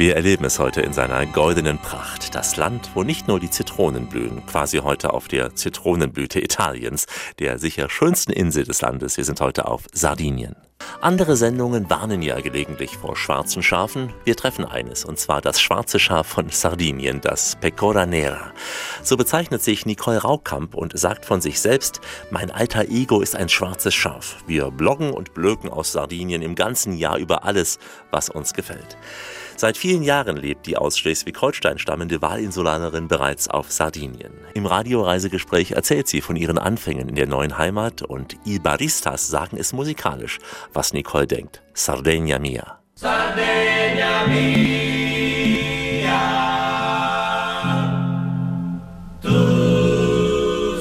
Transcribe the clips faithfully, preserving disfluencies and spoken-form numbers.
Wir erleben es heute in seiner goldenen Pracht. Das Land, wo nicht nur die Zitronen blühen, quasi heute auf der Zitronenblüte Italiens, der sicher schönsten Insel des Landes. Wir sind heute auf Sardinien. Andere Sendungen warnen ja gelegentlich vor schwarzen Schafen. Wir treffen eines, und zwar das schwarze Schaf von Sardinien, das Pecora Nera. So bezeichnet sich Nicole Raukamp und sagt von sich selbst: Mein alter Ego ist ein schwarzes Schaf. Wir bloggen und blöken aus Sardinien im ganzen Jahr über alles, was uns gefällt. Seit vielen Jahren lebt die aus Schleswig-Holstein stammende Walinsulanerin bereits auf Sardinien. Im Radioreisegespräch erzählt sie von ihren Anfängen in der neuen Heimat, und I Baristas sagen es musikalisch, was Nicole denkt. Sardegna mia. Sardegna mia, tu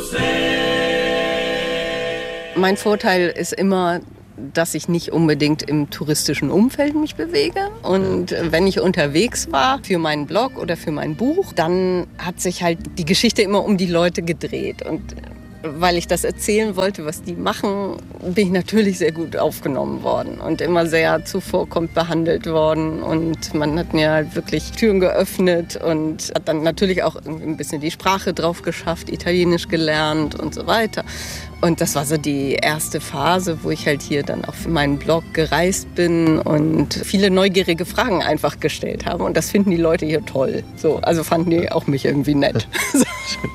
sei. Mein Vorteil ist immer, dass ich nicht unbedingt im touristischen Umfeld mich bewege. Und wenn ich unterwegs war für meinen Blog oder für mein Buch, dann hat sich halt die Geschichte immer um die Leute gedreht. Und weil ich das erzählen wollte, was die machen, bin ich natürlich sehr gut aufgenommen worden und immer sehr zuvorkommend behandelt worden. Und man hat mir halt wirklich Türen geöffnet und hat dann natürlich auch ein bisschen die Sprache drauf geschafft, Italienisch gelernt und so weiter. Und das war so die erste Phase, wo ich halt hier dann auch für meinen Blog gereist bin und viele neugierige Fragen einfach gestellt habe. Und das finden die Leute hier toll. So, also fanden die auch mich irgendwie nett. So.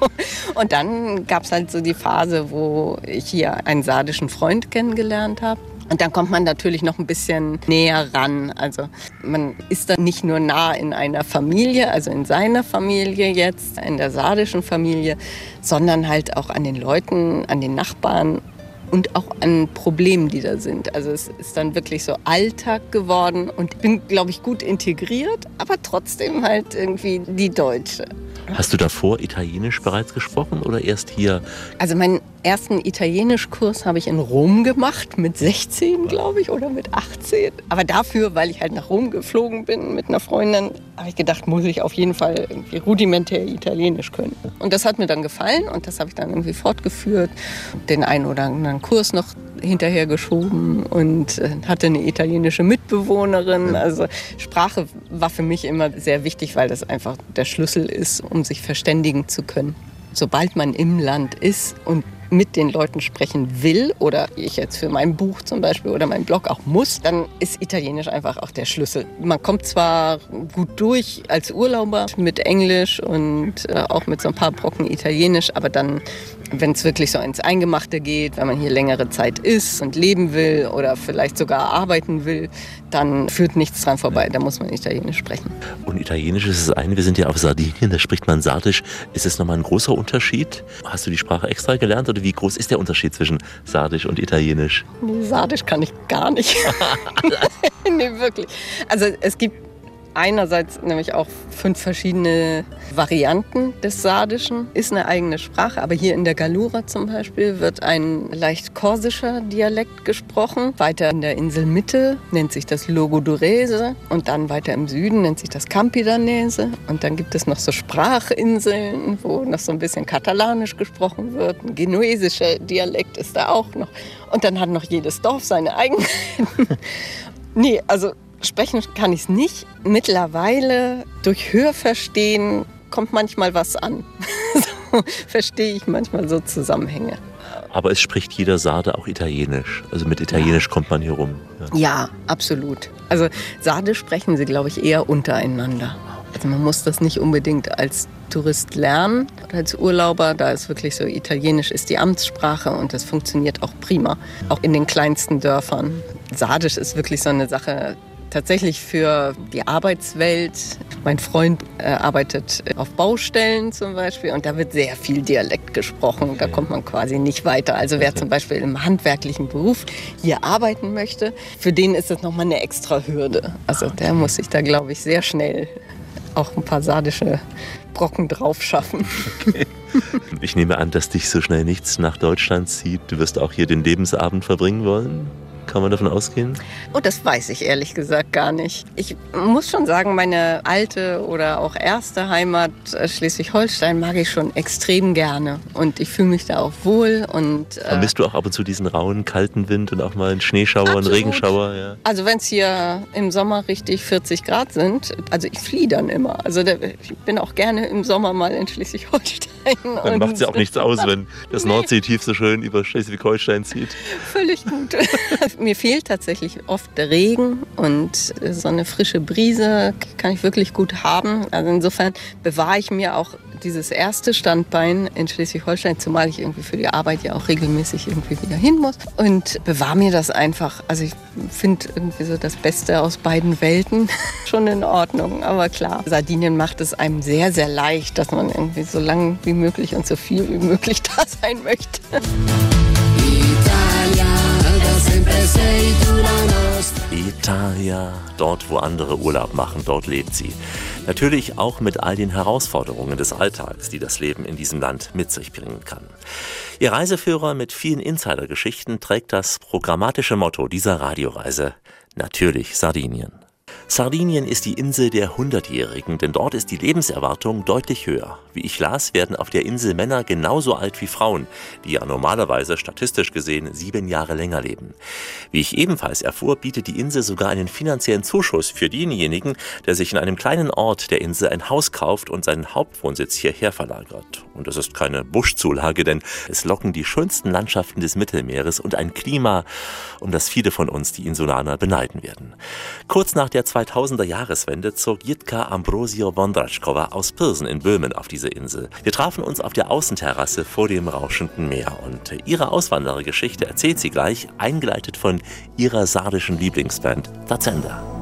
Und dann gab es halt so die Phase, wo ich hier einen sardischen Freund kennengelernt habe. Und dann kommt man natürlich noch ein bisschen näher ran. Also man ist dann nicht nur nah in einer Familie, also in seiner Familie jetzt, in der sardischen Familie, sondern halt auch an den Leuten, an den Nachbarn und auch an Problemen, die da sind. Also es ist dann wirklich so Alltag geworden und ich bin, glaube ich, gut integriert, aber trotzdem halt irgendwie die Deutsche. Hast du davor Italienisch bereits gesprochen oder erst hier? Also meinen ersten Italienischkurs habe ich in Rom gemacht, mit sechzehn, glaube ich, oder mit achtzehn. Aber dafür, weil ich halt nach Rom geflogen bin mit einer Freundin, habe ich gedacht, muss ich auf jeden Fall irgendwie rudimentär Italienisch können. Und das hat mir dann gefallen und das habe ich dann irgendwie fortgeführt. Den einen oder anderen Kurs noch hinterher geschoben und hatte eine italienische Mitbewohnerin. Also Sprache war für mich immer sehr wichtig, weil das einfach der Schlüssel ist, um sich verständigen zu können. Sobald man im Land ist und mit den Leuten sprechen will, oder ich jetzt für mein Buch zum Beispiel oder meinen Blog auch muss, dann ist Italienisch einfach auch der Schlüssel. Man kommt zwar gut durch als Urlauber mit Englisch und äh, auch mit so ein paar Brocken Italienisch, aber dann, wenn es wirklich so ins Eingemachte geht, wenn man hier längere Zeit ist und leben will oder vielleicht sogar arbeiten will, dann führt nichts dran vorbei. Da muss man Italienisch sprechen. Und Italienisch ist das eine, wir sind ja auf Sardinien, da spricht man Sardisch. Ist das nochmal ein großer Unterschied? Hast du die Sprache extra gelernt oder wie groß ist der Unterschied zwischen Sardisch und Italienisch? Nee, Sardisch kann ich gar nicht. Nee, wirklich. Also es gibt einerseits nämlich auch fünf verschiedene Varianten des Sardischen. Ist eine eigene Sprache, aber hier in der Gallura zum Beispiel wird ein leicht korsischer Dialekt gesprochen. Weiter in der Inselmitte nennt sich das Logudorese und dann weiter im Süden nennt sich das Campidanese. Und dann gibt es noch so Sprachinseln, wo noch so ein bisschen Katalanisch gesprochen wird. Ein genuesischer Dialekt ist da auch noch. Und dann hat noch jedes Dorf seine Eigenheiten. Nee, also sprechen kann ich es nicht. Mittlerweile durch Hörverstehen kommt manchmal was an. So verstehe ich manchmal so Zusammenhänge. Aber es spricht jeder Sarde auch Italienisch. Also mit Italienisch ja. kommt man hier rum. Ja. Ja, absolut. Also Sardisch sprechen sie, glaube ich, eher untereinander. Also man muss das nicht unbedingt als Tourist lernen oder als Urlauber. Da ist wirklich so, Italienisch ist die Amtssprache und das funktioniert auch prima. Auch in den kleinsten Dörfern. Sardisch ist wirklich so eine Sache, tatsächlich für die Arbeitswelt. Mein Freund äh, arbeitet auf Baustellen zum Beispiel und da wird sehr viel Dialekt gesprochen. Da kommt man quasi nicht weiter. Also wer zum Beispiel im handwerklichen Beruf hier arbeiten möchte, für den ist das nochmal eine extra Hürde. Also der muss sich da, glaube ich, sehr schnell auch ein paar sardische Brocken drauf schaffen. Okay. Ich nehme an, dass dich so schnell nichts nach Deutschland zieht. Du wirst auch hier den Lebensabend verbringen wollen? Kann man davon ausgehen? Oh, das weiß ich ehrlich gesagt gar nicht. Ich muss schon sagen, meine alte oder auch erste Heimat Schleswig-Holstein mag ich schon extrem gerne. Und ich fühle mich da auch wohl. Und, äh, Vermisst du auch ab und zu diesen rauen, kalten Wind und auch mal einen Schneeschauer, einen Regenschauer? Ja. Also wenn es hier im Sommer richtig vierzig Grad sind, also ich fliehe dann immer. Also der, ich bin auch gerne im Sommer mal in Schleswig-Holstein. Dann macht es ja auch nichts aus, wenn das nee. Nordseetief so schön über Schleswig-Holstein zieht. Völlig gut. Mir fehlt tatsächlich oft der Regen und so eine frische Brise kann ich wirklich gut haben. Also insofern bewahre ich mir auch dieses erste Standbein in Schleswig-Holstein, zumal ich irgendwie für die Arbeit ja auch regelmäßig irgendwie wieder hin muss, und bewahre mir das einfach. Also ich finde irgendwie so das Beste aus beiden Welten schon in Ordnung. Aber klar, Sardinien macht es einem sehr, sehr leicht, dass man irgendwie so lang wie möglich und so viel wie möglich da sein möchte. Italia, dort wo andere Urlaub machen, dort lebt sie. Natürlich auch mit all den Herausforderungen des Alltags, die das Leben in diesem Land mit sich bringen kann. Ihr Reiseführer mit vielen Insidergeschichten trägt das programmatische Motto dieser Radioreise: natürlich Sardinien. Sardinien ist die Insel der Hundertjährigen, denn dort ist die Lebenserwartung deutlich höher. Wie ich las, werden auf der Insel Männer genauso alt wie Frauen, die ja normalerweise statistisch gesehen sieben Jahre länger leben. Wie ich ebenfalls erfuhr, bietet die Insel sogar einen finanziellen Zuschuss für denjenigen, der sich in einem kleinen Ort der Insel ein Haus kauft und seinen Hauptwohnsitz hierher verlagert. Und das ist keine Buschzulage, denn es locken die schönsten Landschaften des Mittelmeeres und ein Klima, um das viele von uns, die Insulaner, beneiden werden. Kurz nach der zweitausender Jahreswende zog Jitka Ambrosio Vondračková aus Pirsen in Böhmen auf diese Insel. Wir trafen uns auf der Außenterrasse vor dem rauschenden Meer und ihre Auswanderergeschichte erzählt sie gleich, eingeleitet von ihrer sardischen Lieblingsband Tazenda.